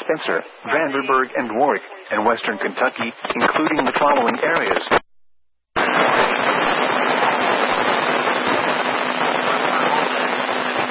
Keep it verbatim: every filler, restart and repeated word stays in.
Spencer, Vanderburgh, and Warwick, and western Kentucky, including the following areas: